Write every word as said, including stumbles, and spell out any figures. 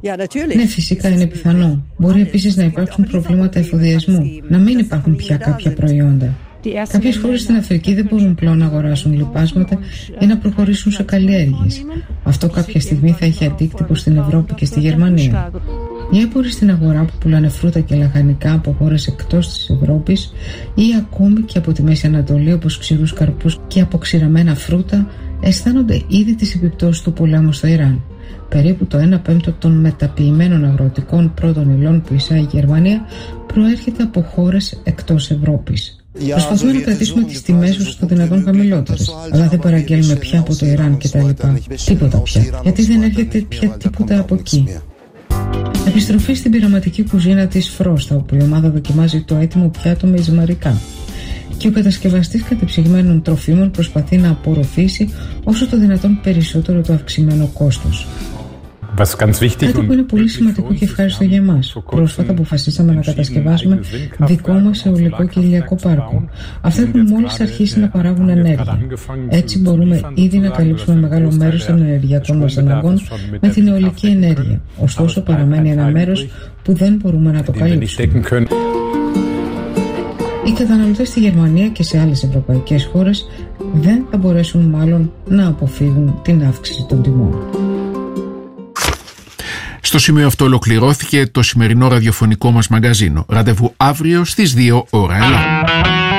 Ναι, φυσικά είναι πιθανό. Μπορεί επίσης να υπάρξουν προβλήματα εφοδιασμού, να μην υπάρχουν πια κάποια προϊόντα. Κάποιες χώρες στην Αφρική δεν μπορούν πλέον να αγοράσουν λιπάσματα ή να προχωρήσουν σε καλλιέργειες. Αυτό κάποια στιγμή θα έχει αντίκτυπο στην Ευρώπη και στη Γερμανία. Οι έμποροι στην αγορά που πουλάνε φρούτα και λαχανικά από χώρες εκτός της Ευρώπης ή ακόμη και από τη Μέση Ανατολή, όπως ξηρούς καρπούς και αποξηραμένα φρούτα, αισθάνονται ήδη τις επιπτώσεις του πολέμου στο Ιράν. Περίπου το ένα πέμπτο των μεταποιημένων αγροτικών πρώτων υλών που εισάγει η Γερμανία προέρχεται από χώρες εκτός Ευρώπης. Προσπαθούμε να κρατήσουμε τις τιμές όσο το δυνατόν χαμηλότερες, αλλά δεν παραγγέλνουμε πια από το Ιράν κτλ. Τίποτα πια, γιατί δεν έρχεται πια τίποτα από εκεί. Επιστροφή στην πειραματική κουζίνα της Φρόστα, όπου η ομάδα δοκιμάζει το έτοιμο πιάτο με ζυμαρικά. Και ο κατασκευαστής κατεψυγμένων τροφίμων προσπαθεί να απορροφήσει όσο το δυνατόν περισσότερο το αυξημένο κόστος. Κάτι που είναι πολύ σημαντικό και ευχάριστο για εμάς. Πρόσφατα αποφασίσαμε να κατασκευάσουμε δικό μας αιωλικό και ηλιακό πάρκο. Αυτά έχουν μόλις αρχίσει να παράγουν ενέργεια. Έτσι μπορούμε ήδη να καλύψουμε μεγάλο μέρος των ενεργειακών μας αναγκών με την αιωλική ενέργεια. Ωστόσο παραμένει ένα μέρος που δεν μπορούμε να το καλύψουμε. Οι καταναλωτές στη Γερμανία και σε άλλες ευρωπαϊκές χώρες δεν θα μπορέσουν μάλλον να αποφύγουν την αύξηση των τιμών. Στο σημείο αυτό ολοκληρώθηκε το σημερινό ραδιοφωνικό μας μαγκαζίνο. Ραντεβού αύριο στις δύο ώρα. Έλα.